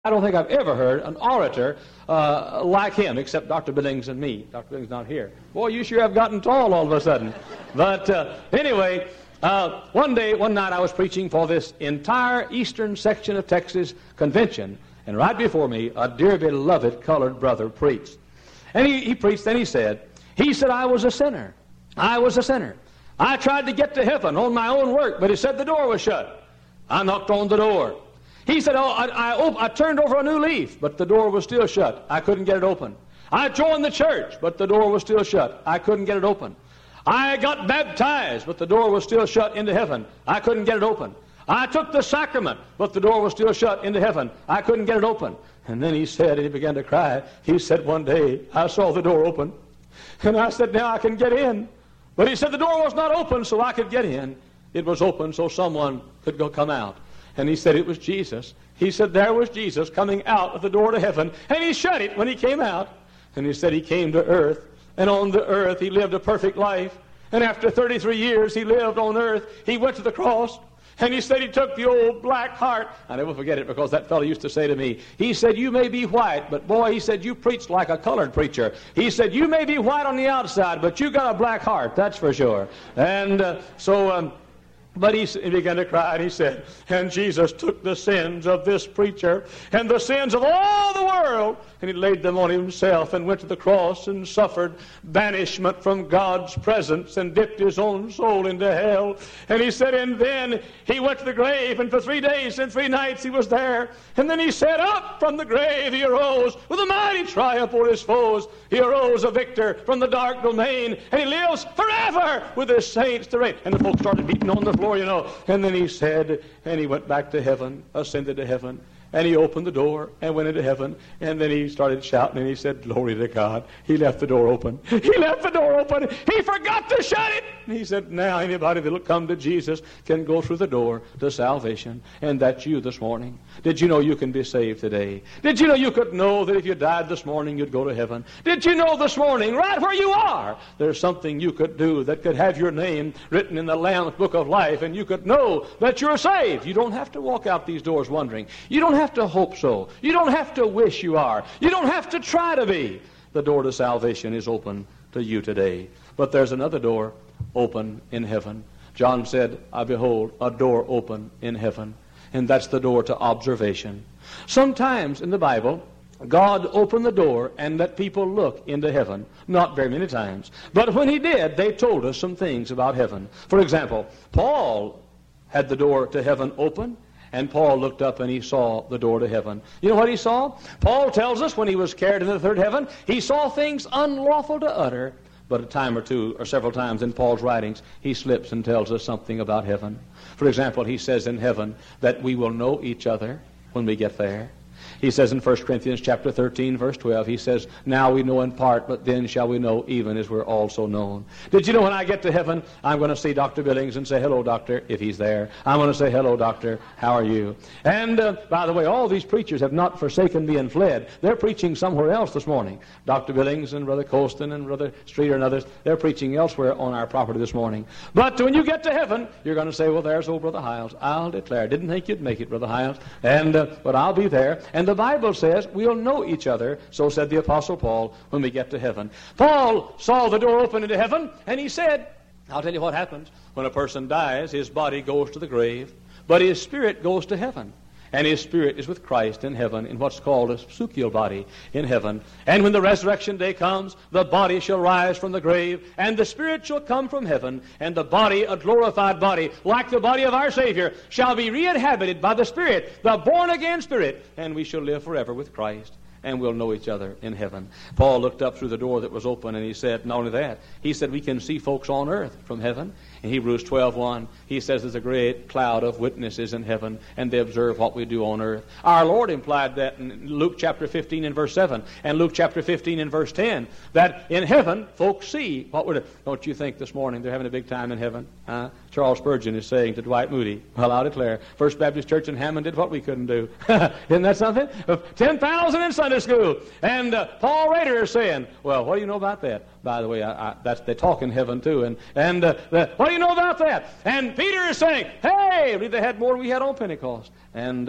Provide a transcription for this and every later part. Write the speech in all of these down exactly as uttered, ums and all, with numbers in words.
I don't think I've ever heard an orator uh, like him, except Doctor Billings and me. Doctor Billings not here. Boy, you sure have gotten tall all of a sudden. But uh, anyway, uh, one day, one night, I was preaching for this entire eastern section of Texas convention, and right before me, a dear beloved colored brother preached. And he, he preached, and he said, he said, I was a sinner. I was a sinner. I tried to get to heaven on my own work, but he said the door was shut. I knocked on the door. He said, oh, I, I, op- I turned over a new leaf, but the door was still shut. I couldn't get it open. I joined the church, but the door was still shut. I couldn't get it open. I got baptized, but the door was still shut into heaven. I couldn't get it open. I took the sacrament, but the door was still shut into heaven. I couldn't get it open. And then he said, and he began to cry, he said, one day I saw the door open, and I said, now I can get in. But he said the door was not open so I could get in. It was open so someone could go come out. And he said it was Jesus. He said there was Jesus coming out of the door to heaven, and he shut it when he came out. And he said he came to earth, and on the earth he lived a perfect life. And after thirty-three years he lived on earth, he went to the cross, and he said he took the old black heart. I never forget it, because that fellow used to say to me, he said, you may be white, but boy, he said, you preached like a colored preacher. He said, you may be white on the outside, but you got a black heart, that's for sure. And uh, so... Um, But he, he began to cry, and he said, and Jesus took the sins of this preacher and the sins of all the world, and he laid them on himself and went to the cross and suffered banishment from God's presence and dipped his own soul into hell. And he said, and then he went to the grave, and for three days and three nights he was there. And then he said, up from the grave he arose with a mighty triumph over his foes. He arose a victor from the dark domain, and he lives forever with his saints to reign. And the folks started beating on the floor, you know. And then he said, and he went back to heaven, ascended to heaven, and he opened the door and went into heaven. And then he started shouting, and he said, glory to God. He left the door open. He left the door open. He forgot to shut it. And he said, now anybody that will come to Jesus can go through the door to salvation. And that's you this morning. Did you know you can be saved today? Did you know you could know that if you died this morning, you'd go to heaven? Did you know this morning, right where you are, there's something you could do that could have your name written in the Lamb's Book of Life, and you could know that you're saved? You don't have to walk out these doors wondering. You don't have to hope so. You don't have to wish you are. You don't have to try to be. The door to salvation is open to you today. But there's another door open in heaven. John said, I behold a door open in heaven. And that's the door to observation. Sometimes in the Bible, God opened the door and let people look into heaven. Not very many times. But when he did, they told us some things about heaven. For example, Paul had the door to heaven open, and Paul looked up and he saw the door to heaven. You know what he saw? Paul tells us when he was carried into the third heaven, he saw things unlawful to utter. But a time or two, or several times in Paul's writings, he slips and tells us something about heaven. For example, he says in heaven that we will know each other when we get there. He says in First Corinthians chapter thirteen, verse twelve, he says, now we know in part, but then shall we know even as we're also known. Did you know when I get to heaven, I'm going to see Doctor Billings and say, hello, doctor, if he's there. I'm going to say, hello, doctor, how are you? And uh, by the way, all these preachers have not forsaken me and fled. They're preaching somewhere else this morning. Doctor Billings and Brother Colston and Brother Streeter and others, they're preaching elsewhere on our property this morning. But when you get to heaven, you're going to say, well, there's old Brother Hiles. I'll declare. Didn't think you'd make it, Brother Hiles. And, uh, but I'll be there. And the Bible says we'll know each other, so said the Apostle Paul, when we get to heaven. Paul saw the door open into heaven, and he said, I'll tell you what happens. When a person dies, his body goes to the grave, but his spirit goes to heaven. And his spirit is with Christ in heaven, in what's called a psukial body in heaven. And when the resurrection day comes, the body shall rise from the grave, and the spirit shall come from heaven, and the body, a glorified body, like the body of our Savior, shall be re-inhabited by the Spirit, the born-again Spirit, and we shall live forever with Christ, and we'll know each other in heaven. Paul looked up through the door that was open, and he said, not only that, he said we can see folks on earth from heaven. In Hebrews twelve one, he says there's a great cloud of witnesses in heaven, and they observe what we do on earth. Our Lord implied that in Luke chapter fifteen and verse seven, and Luke chapter fifteen and verse ten, that in heaven, folks see what we're doing. Don't you think this morning they're having a big time in heaven? Huh? Charles Spurgeon is saying to Dwight Moody, well, I'll declare, First Baptist Church in Hammond did what we couldn't do. Isn't that something? ten thousand in Sunday school. And uh, Paul Rader is saying, well, what do you know about that? By the way, I, I, that's, they talk in heaven too. And, and uh, the, what do you know about that? And Peter is saying, hey, they had more than we had on Pentecost. And uh,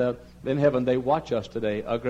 in heaven they watch us today a great